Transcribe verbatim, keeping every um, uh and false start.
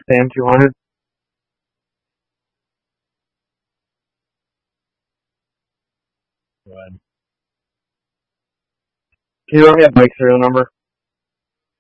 Sam two hundred. Go ahead. Can you let me have Mike's serial number?